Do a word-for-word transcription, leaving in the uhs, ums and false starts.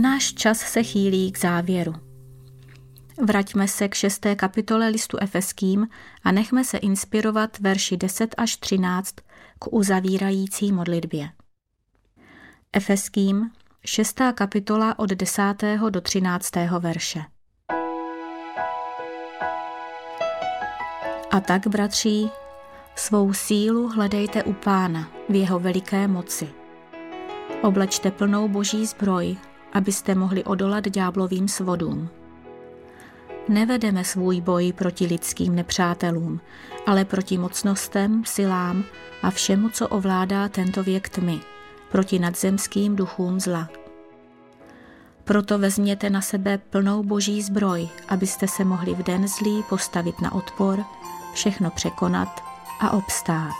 Náš čas se chýlí k závěru. Vraťme se k šesté kapitole listu Efeským a nechme se inspirovat verši deset až třináct k uzavírající modlitbě. Efeským, šestá kapitola od desátého do třináctého verše. A tak, bratří, svou sílu hledejte u Pána v jeho veliké moci. Oblečte plnou boží zbroj, abyste mohli odolat ďáblovým svodům. Nevedeme svůj boj proti lidským nepřátelům, ale proti mocnostem, silám a všemu, co ovládá tento věk tmy, proti nadzemským duchům zla. Proto vezměte na sebe plnou boží zbroj, abyste se mohli v den zlý postavit na odpor, všechno překonat a obstát.